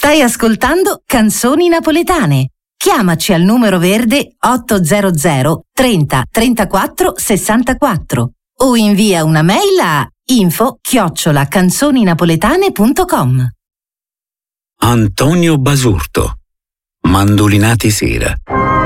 Stai ascoltando Canzoni Napoletane. Chiamaci al numero verde 800 30 34 64 o invia una mail a info@canzoninapoletane.com. Antonio Basurto, Mandolinati Sera.